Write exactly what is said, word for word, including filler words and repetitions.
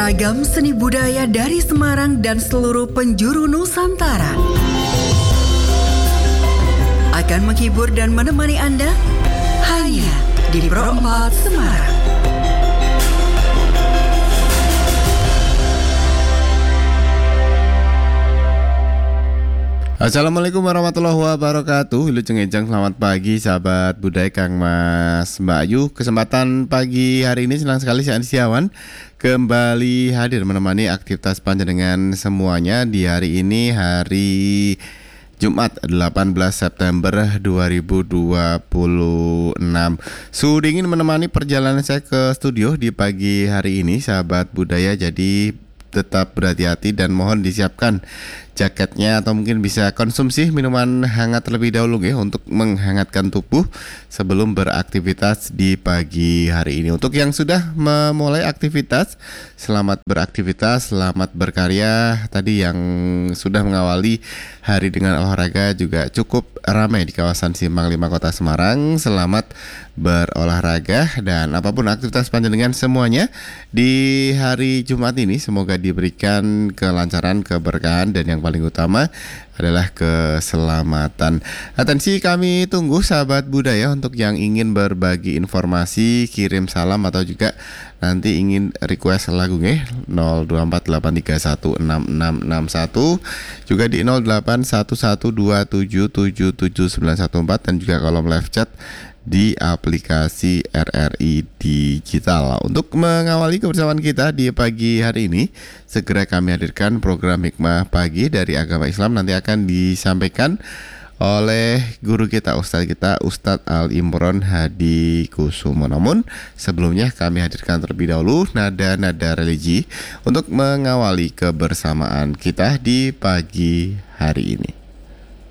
Ragam seni budaya dari Semarang dan seluruh penjuru Nusantara akan menghibur dan menemani Anda hanya di Pro empat Semarang. Assalamualaikum warahmatullahi wabarakatuh. Halo cengejang, selamat pagi sahabat budaya Kang Mas Mbak Ayu. Kesempatan pagi hari ini senang sekali saya Ansiawan kembali hadir menemani aktivitas panjenengan semuanya di hari ini, hari Jumat delapan belas September dua ribu dua puluh enam. Sudah ingin menemani perjalanan saya ke studio di pagi hari ini sahabat budaya, jadi tetap berhati-hati dan mohon disiapkan jaketnya atau mungkin bisa konsumsi minuman hangat terlebih dahulu ya untuk menghangatkan tubuh sebelum beraktivitas di pagi hari ini. Untuk yang sudah memulai aktivitas, selamat beraktivitas, selamat berkarya. Tadi yang sudah mengawali hari dengan olahraga juga cukup ramai di kawasan Simpang lima Kota Semarang. Selamat berolahraga dan apapun aktivitas panjenengan semuanya di hari Jumat ini semoga diberikan kelancaran, keberkahan, dan yang paling utama adalah keselamatan. Atensi kami tunggu sahabat budaya untuk yang ingin berbagi informasi, kirim salam atau juga nanti ingin request lagu nggih nol dua empat delapan tiga satu enam enam enam satu, juga di nol delapan satu satu dua tujuh tujuh tujuh sembilan satu empat dan juga kolom live chat di aplikasi R R I Digital. Untuk mengawali kebersamaan kita di pagi hari ini, segera kami hadirkan program Hikmah Pagi dari Agama Islam. Nanti akan disampaikan oleh guru kita, Ustadz kita, Ustadz Al Imron Hadi Kusumo. Namun sebelumnya kami hadirkan terlebih dahulu nada-nada religi untuk mengawali kebersamaan kita di pagi hari ini.